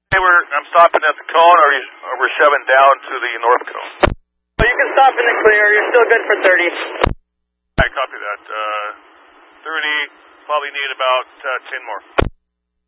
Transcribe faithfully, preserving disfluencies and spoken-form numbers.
Hey, we're, I'm stopping at the cone, or, you, or we're shoving down to the north cone. So you can stop in the clear. You're still good for thirty. I copy that. Uh, thirty, probably need about uh, ten more.